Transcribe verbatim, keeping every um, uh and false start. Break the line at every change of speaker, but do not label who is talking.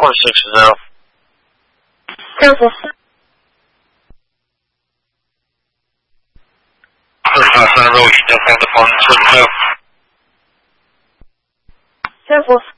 four six zero.
Careful.
thirty-five Center Road, you just have the phone switch to.
Careful.